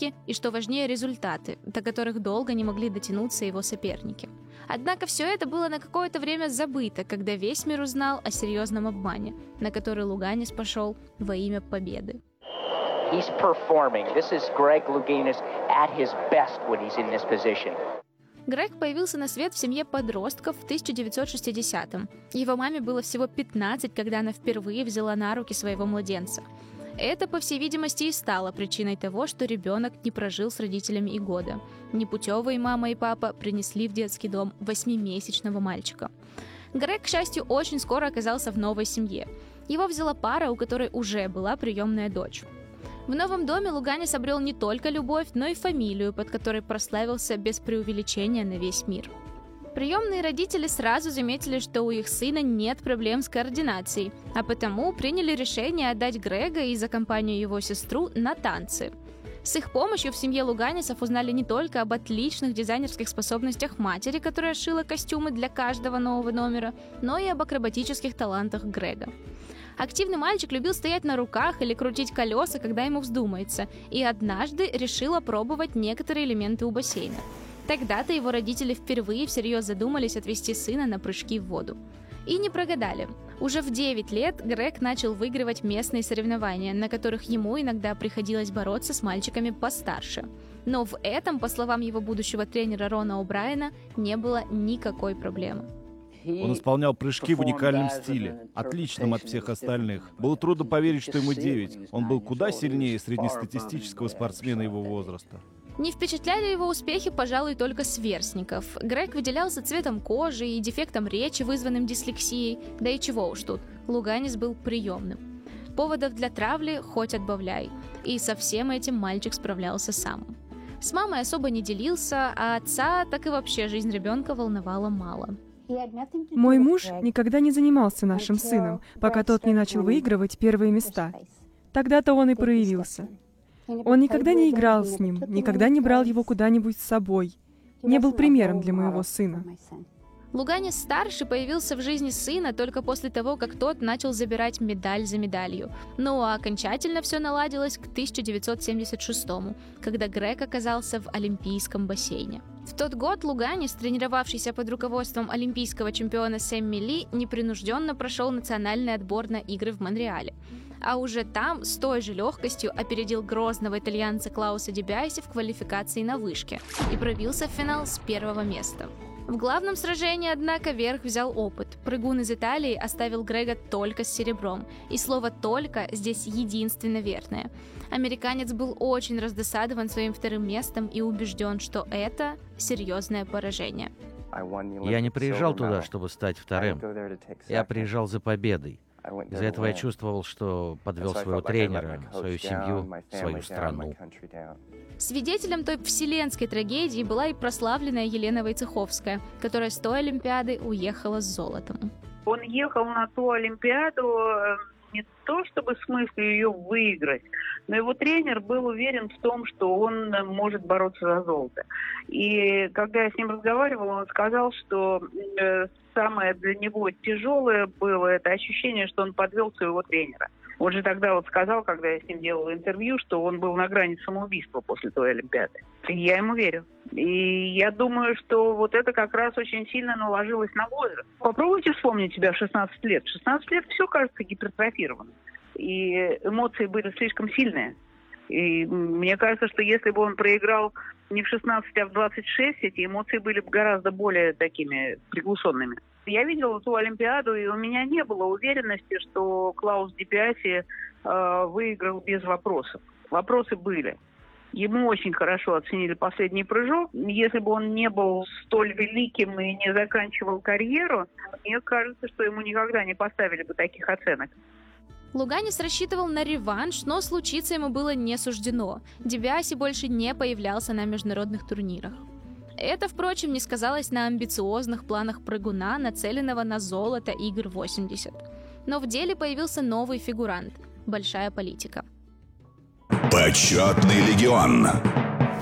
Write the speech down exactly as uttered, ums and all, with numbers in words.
техники и, что важнее, результаты, до которых долго не могли дотянуться его соперники. Однако все это было на какое-то время забыто, когда весь мир узнал о серьезном обмане, на который Луганис пошел во имя победы. He's performing. This is Greg Louganis at his best when he's in this position. Грег появился на свет в семье подростков в тысяча девятьсот шестидесятом. Его маме было всего пятнадцать, когда она впервые взяла на руки своего младенца. Это, по всей видимости, и стало причиной того, что ребенок не прожил с родителями и года. Непутевые мама и папа принесли в детский дом восьмимесячного мальчика. Грег, к счастью, очень скоро оказался в новой семье. Его взяла пара, у которой уже была приемная дочь. В новом доме Луганис обрел не только любовь, но и фамилию, под которой прославился без преувеличения на весь мир. Приемные родители сразу заметили, что у их сына нет проблем с координацией, а потому приняли решение отдать Грега и за компанию его сестру на танцы. С их помощью в семье Луганисов узнали не только об отличных дизайнерских способностях матери, которая шила костюмы для каждого нового номера, но и об акробатических талантах Грега. Активный мальчик любил стоять на руках или крутить колеса, когда ему вздумается, и однажды решил опробовать некоторые элементы у бассейна. Тогда-то его родители впервые всерьез задумались отвезти сына на прыжки в воду. И не прогадали. Уже в девять лет Грег начал выигрывать местные соревнования, на которых ему иногда приходилось бороться с мальчиками постарше. Но в этом, по словам его будущего тренера Рона О'Брайена, не было никакой проблемы. Он исполнял прыжки в уникальном стиле, отличном от всех остальных. Было трудно поверить, что ему девять. Он был куда сильнее среднестатистического спортсмена его возраста. Не впечатляли его успехи, пожалуй, только сверстников. Грег выделялся цветом кожи и дефектом речи, вызванным дислексией. Да и чего уж тут, Луганис был приемным. Поводов для травли хоть отбавляй. И со всем этим мальчик справлялся сам. С мамой особо не делился, а отца так и вообще жизнь ребенка волновала мало. Мой муж никогда не занимался нашим сыном, пока тот не начал выигрывать первые места. Тогда-то он и проявился. Он никогда не играл с ним, никогда не брал его куда-нибудь с собой. Не был примером для моего сына. Луганис-старший появился в жизни сына только после того, как тот начал забирать медаль за медалью. Ну а окончательно все наладилось к тысяча девятьсот семьдесят шестому, когда Грег оказался в Олимпийском бассейне. В тот год Луганис, тренировавшийся под руководством олимпийского чемпиона Сэмми Ли, непринужденно прошел национальный отбор на игры в Монреале. А уже там с той же легкостью опередил грозного итальянца Клауса Ди Биаси в квалификации на вышке и пробился в финал с первого места. В главном сражении, однако, верх взял опыт. Прыгун из Италии оставил Грега только с серебром. И слово «только» здесь единственно верное. Американец был очень раздосадован своим вторым местом и убежден, что это серьезное поражение. Я не приезжал туда, чтобы стать вторым. Я приезжал за победой. Из-за этого я чувствовал, что подвел своего тренера, свою семью, свою страну. Свидетелем той вселенской трагедии была и прославленная Елена Войцеховская, которая с той Олимпиады уехала с золотом. Он ехал на ту Олимпиаду не то чтобы с мыслью ее выиграть, но его тренер был уверен в том, что он может бороться за золото. И когда я с ним разговаривала, он сказал, что самое для него тяжелое было это ощущение, что он подвел своего тренера. Он же тогда вот сказал, когда я с ним делала интервью, что он был на грани самоубийства после той Олимпиады. И я ему верю. И я думаю, что вот это как раз очень сильно наложилось на возраст. Попробуйте вспомнить себя в шестнадцать лет. В шестнадцать лет все кажется гипертрофированным. И эмоции были слишком сильные. И мне кажется, что если бы он проиграл не в шестнадцать, а в двадцать шесть, эти эмоции были бы гораздо более такими приглушенными. Я видела ту Олимпиаду, и у меня не было уверенности, что Клаус Ди Биаси э, выиграл без вопросов. Вопросы были. Ему очень хорошо оценили последний прыжок. Если бы он не был столь великим и не заканчивал карьеру, мне кажется, что ему никогда не поставили бы таких оценок. Луганис рассчитывал на реванш, но случиться ему было не суждено. Ди Биаси больше не появлялся на международных турнирах. Это, впрочем, не сказалось на амбициозных планах прыгуна, нацеленного на золото игр восемьдесят. Но в деле появился новый фигурант – большая политика. Почетный легион.